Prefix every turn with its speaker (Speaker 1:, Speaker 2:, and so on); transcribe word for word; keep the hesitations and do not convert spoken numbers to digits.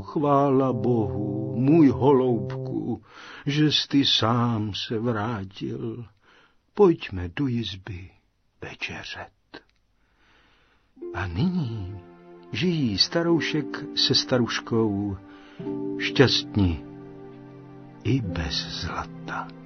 Speaker 1: Chvála Bohu, můj holoubku, že jsi ty sám se vrátil. Pojďme do jizby večeřet. A nyní žijí staroušek se staruškou šťastní i bez zlata.